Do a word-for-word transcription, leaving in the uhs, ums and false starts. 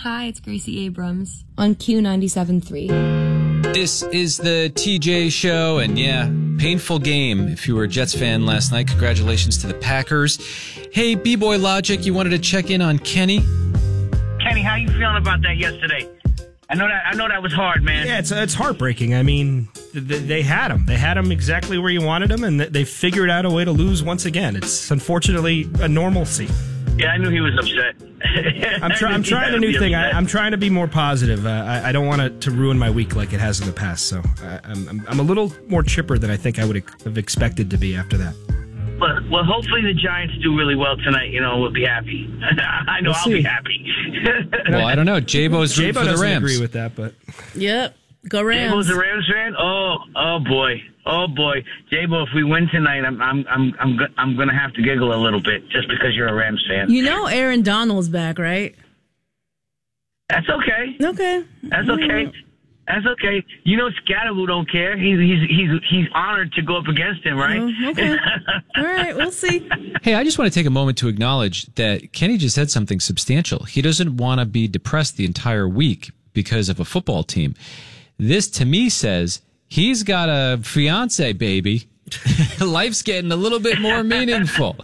Hi, it's Gracie Abrams on Q ninety-seven point three. This is the T J Show, and yeah, painful game. If you were a Jets fan last night, congratulations to the Packers. Hey, B-Boy Logic, you wanted to check in on Kenny? Kenny, how you feeling about that yesterday? I know that I know that was hard, man. Yeah, it's it's heartbreaking. I mean, th- they had him. They had him exactly where you wanted him, and they figured out a way to lose once again. It's unfortunately a normalcy. Yeah, I knew he was upset. I'm, try- I'm trying a new thing. I, I'm trying to be more positive. Uh, I, I don't want it to ruin my week like it has in the past. So I, I'm, I'm I'm a little more chipper than I think I would have expected to be after that. But, well, hopefully the Giants do really well tonight. You know, we'll be happy. I know We'll I'll see. be happy. Well, I don't know. J-Bo's rooting J-Bo for the doesn't Rams. agree with that, but Yep. Go Rams. J-Bo's a Rams fan? Oh, oh boy, oh boy, J-Bo. If we win tonight, I'm I'm I'm I'm go- I'm gonna have to giggle a little bit just because you're a Rams fan. You know Aaron Donald's back, right? That's okay. Okay. That's okay. That's okay. You know, Scatteroo don't care. He's he's he's he's honored to go up against him, right? Oh, okay. All right, we'll see. Hey, I just want to take a moment to acknowledge that Kenny just said something substantial. He doesn't want to be depressed the entire week because of a football team. This, to me, says he's got a fiance, baby. Life's getting a little bit more meaningful.